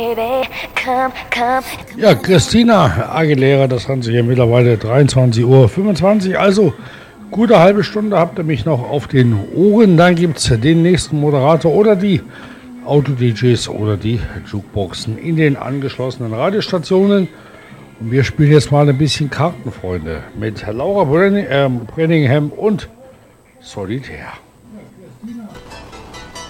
Ja, Christina Aguilera, das haben Sie hier mittlerweile 23:25 Uhr. Also, gute halbe Stunde habt ihr mich noch auf den Ohren. Dann gibt es den nächsten Moderator oder die Auto-DJs oder die Jukeboxen in den angeschlossenen Radiostationen. Und wir spielen jetzt mal ein bisschen Karten, Freunde, mit Laura Brenningham und Solitär.